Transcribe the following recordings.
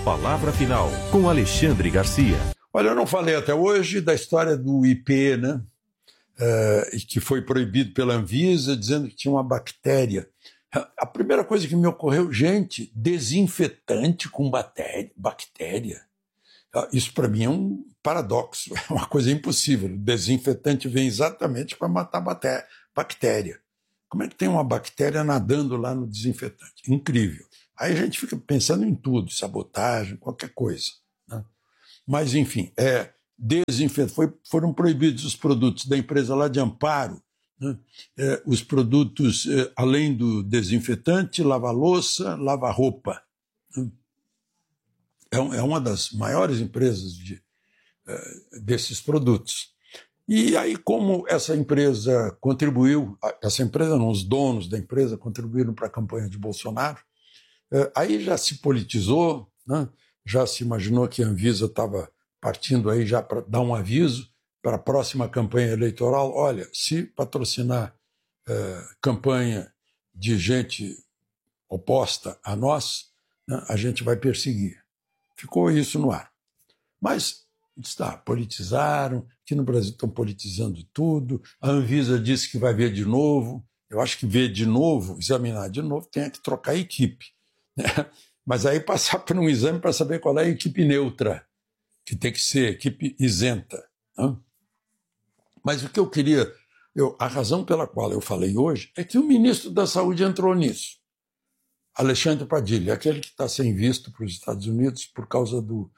palavra final, com Alexandre Garcia. Olha, eu não falei até hoje da história do IP, né? Que foi proibido pela Anvisa, dizendo que tinha uma bactéria. A primeira coisa que me ocorreu, gente, desinfetante com bactéria. Isso para mim é um paradoxo, é uma coisa impossível. O desinfetante vem exatamente para matar bactéria. Como é que tem uma bactéria nadando lá no desinfetante? Incrível. Aí a gente fica pensando em tudo, sabotagem, qualquer coisa, né? Mas, enfim, foram proibidos os produtos da empresa lá de Amparo, né? Os produtos, além do desinfetante, lava-louça, lava-roupa. É uma das maiores empresas desses produtos. E aí, como essa empresa contribuiu, os donos da empresa contribuíram para a campanha de Bolsonaro, aí já se politizou, né? Já se imaginou que a Anvisa estava partindo aí já para dar um aviso para a próxima campanha eleitoral. Olha, se patrocinar campanha de gente oposta a nós, né, a gente vai perseguir. Ficou isso no ar. Mas politizaram, que no Brasil estão politizando tudo. A Anvisa disse que vai ver de novo. Eu acho que ver de novo, examinar de novo, tem que trocar a equipe, né? Mas aí passar por um exame para saber qual é a equipe neutra, que tem que ser equipe isenta, né? Mas o que eu queria, a razão pela qual eu falei hoje é que o ministro da Saúde entrou nisso. Alexandre Padilha, aquele que está sem visto para os Estados Unidos por causa do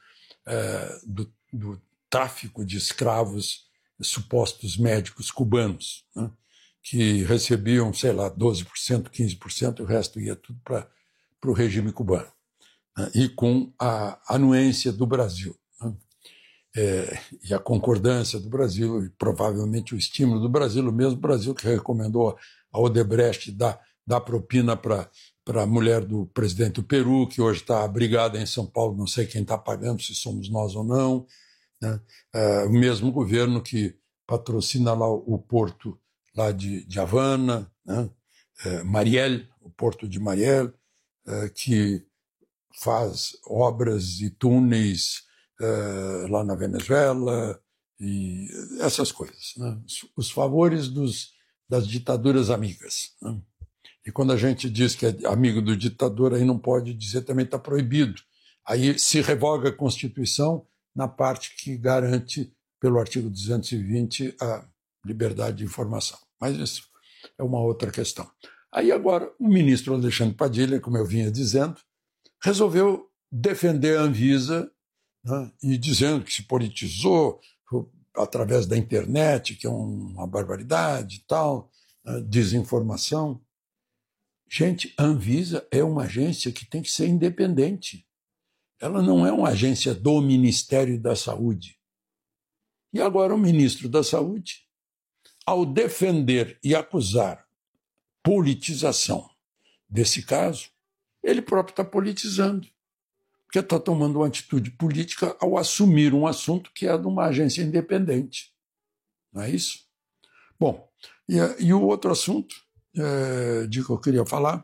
tráfico de escravos, supostos médicos cubanos, né, que recebiam, 12%, 15%, o resto ia tudo para o regime cubano, né, e com a anuência do Brasil, né, e a concordância do Brasil, e provavelmente o estímulo do Brasil, o mesmo Brasil que recomendou a Odebrecht dar propina para a mulher do presidente do Peru, que hoje está abrigada em São Paulo, não sei quem está pagando, se somos nós ou não, né? O mesmo governo que patrocina lá o porto lá de Havana, né? Mariel, o porto de Mariel, que faz obras e túneis lá na Venezuela, e essas coisas, né? Os favores das ditaduras amigas, né? E quando a gente diz que é amigo do ditador, aí não pode dizer, também está proibido. Aí se revoga a Constituição na parte que garante, pelo artigo 220, a liberdade de informação. Mas isso é uma outra questão. Aí agora o ministro Alexandre Padilha, como eu vinha dizendo, resolveu defender a Anvisa, né, e dizendo que se politizou através da internet, que é uma barbaridade e tal, desinformação. Gente, a Anvisa é uma agência que tem que ser independente. Ela não é uma agência do Ministério da Saúde. E agora o ministro da Saúde, ao defender e acusar politização desse caso, ele próprio está politizando, porque está tomando uma atitude política ao assumir um assunto que é de uma agência independente. Não é isso? Bom, e o outro assunto de que eu queria falar,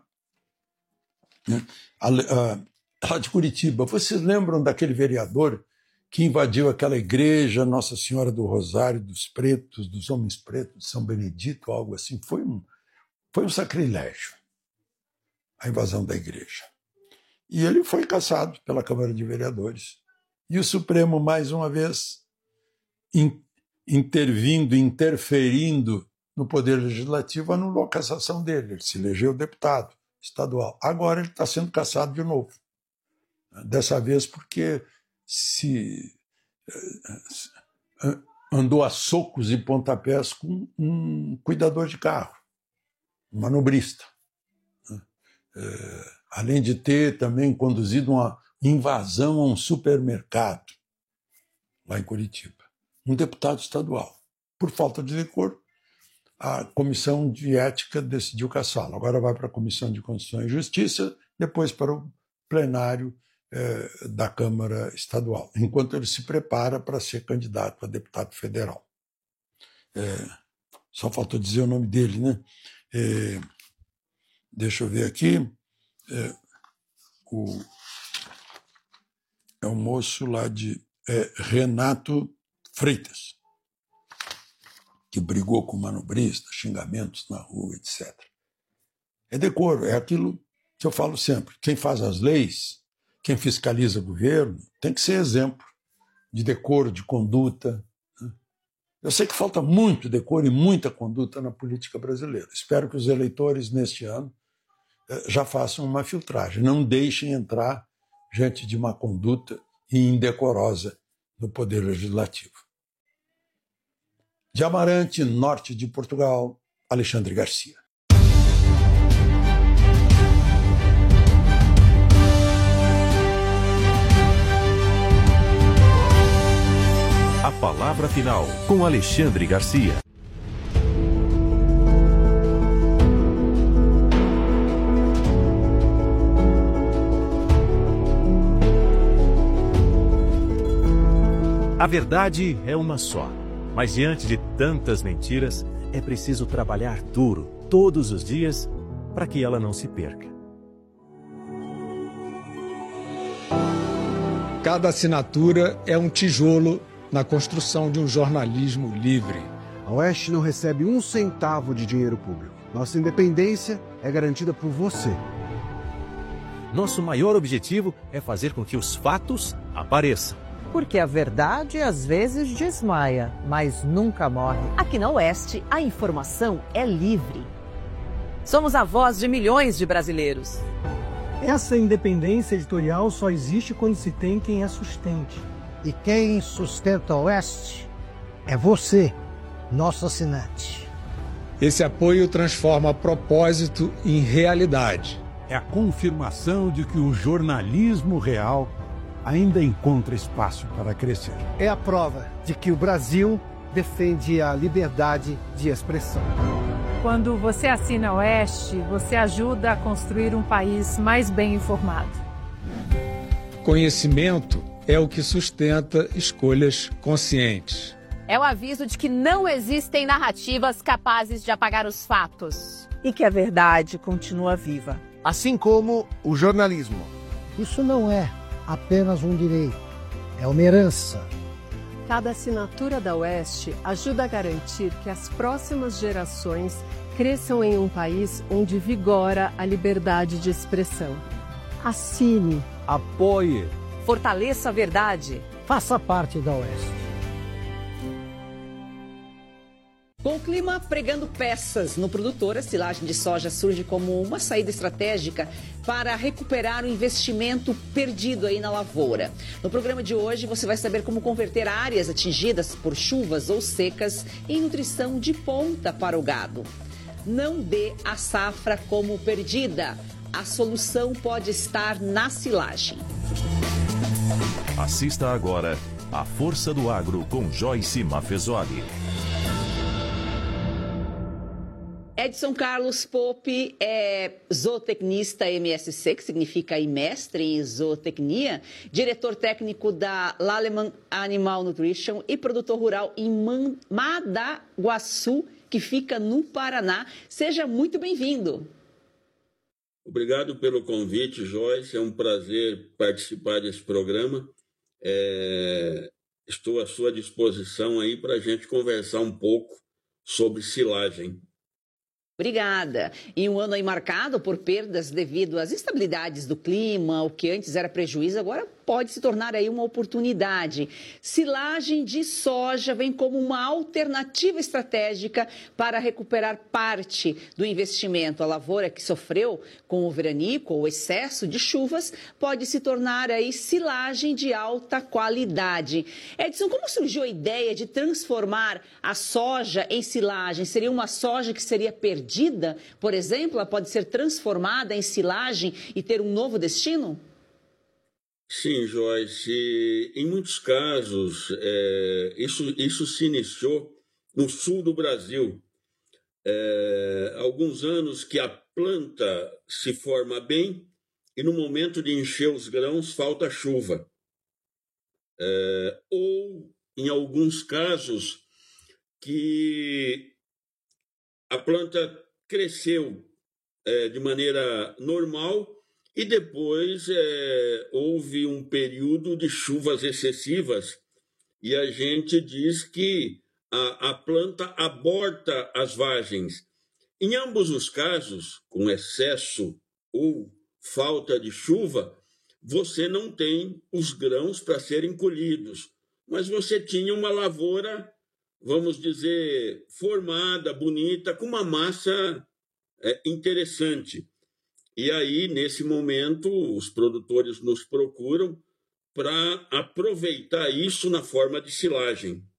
né? Lá de Curitiba, vocês lembram daquele vereador que invadiu aquela igreja Nossa Senhora do Rosário dos Pretos, dos Homens Pretos, de São Benedito, algo assim? Foi um sacrilégio a invasão da igreja. E ele foi cassado pela Câmara de Vereadores. E o Supremo, mais uma vez, interferindo no Poder Legislativo, anulou a cassação dele. Ele se elegeu deputado estadual. Agora ele está sendo cassado de novo. Dessa vez porque andou a socos e pontapés com um cuidador de carro, um manobrista. Além de ter também conduzido uma invasão a um supermercado lá em Curitiba. Um deputado estadual. Por falta de decoro, a Comissão de Ética decidiu cassá-lo. Agora vai para a Comissão de Constituição e Justiça, depois para o plenário da Câmara Estadual, enquanto ele se prepara para ser candidato a deputado federal. Só faltou dizer o nome dele, né? Deixa eu ver aqui. moço lá de Renato Freitas, que brigou com manobrista, xingamentos na rua, etc. É decoro, é aquilo que eu falo sempre. Quem faz as leis, quem fiscaliza o governo, tem que ser exemplo de decoro, de conduta. Eu sei que falta muito decoro e muita conduta na política brasileira. Espero que os eleitores, neste ano, já façam uma filtragem. Não deixem entrar gente de má conduta e indecorosa no Poder Legislativo. De Amarante, norte de Portugal, Alexandre Garcia. A palavra final com Alexandre Garcia. A verdade é uma só, mas diante de tantas mentiras, é preciso trabalhar duro todos os dias para que ela não se perca. Cada assinatura é um tijolo na construção de um jornalismo livre. A Oeste não recebe um centavo de dinheiro público. Nossa independência é garantida por você. Nosso maior objetivo é fazer com que os fatos apareçam. Porque a verdade às vezes desmaia, mas nunca morre. Aqui na Oeste, a informação é livre. Somos a voz de milhões de brasileiros. Essa independência editorial só existe quando se tem quem a sustente. E quem sustenta a Oeste é você, nosso assinante. Esse apoio transforma propósito em realidade. É a confirmação de que o jornalismo real ainda encontra espaço para crescer. É a prova de que o Brasil defende a liberdade de expressão. Quando você assina a Oeste, você ajuda a construir um país mais bem informado. Conhecimento é o que sustenta escolhas conscientes. É o aviso de que não existem narrativas capazes de apagar os fatos. E que a verdade continua viva. Assim como o jornalismo. Isso não é apenas um direito, é uma herança. Cada assinatura da Oeste ajuda a garantir que as próximas gerações cresçam em um país onde vigora a liberdade de expressão. Assine. Apoie. Fortaleça a verdade. Faça parte da Oeste. Com o clima pregando peças no produtor, a silagem de soja surge como uma saída estratégica para recuperar o investimento perdido aí na lavoura. No programa de hoje, você vai saber como converter áreas atingidas por chuvas ou secas em nutrição de ponta para o gado. Não dê a safra como perdida. A solução pode estar na silagem. Assista agora A Força do Agro com Joyce Maffezoli. Edson Carlos Pope é zootecnista MSC, que significa mestre em zootecnia, diretor técnico da Laleman Animal Nutrition e produtor rural em Madaguaçu, que fica no Paraná. Seja muito bem-vindo. Obrigado pelo convite, Joyce. É um prazer participar desse programa. Estou à sua disposição aí para a gente conversar um pouco sobre silagem. Obrigada. Em um ano aí marcado por perdas devido às instabilidades do clima, o que antes era prejuízo, agora pode se tornar aí uma oportunidade. Silagem de soja vem como uma alternativa estratégica para recuperar parte do investimento. A lavoura que sofreu com o veranico ou excesso de chuvas pode se tornar aí silagem de alta qualidade. Edson, como surgiu a ideia de transformar a soja em silagem? Seria uma soja que seria perdida, por exemplo? Ela pode ser transformada em silagem e ter um novo destino? Sim, Joyce. Em muitos casos, isso se iniciou no sul do Brasil. Há alguns anos que a planta se forma bem e no momento de encher os grãos falta chuva. Ou, em alguns casos, que a planta cresceu de maneira normal E depois houve um período de chuvas excessivas e a gente diz que a planta aborta as vagens. Em ambos os casos, com excesso ou falta de chuva, você não tem os grãos para serem colhidos, mas você tinha uma lavoura, vamos dizer, formada, bonita, com uma massa interessante. E aí, nesse momento, os produtores nos procuram para aproveitar isso na forma de silagem.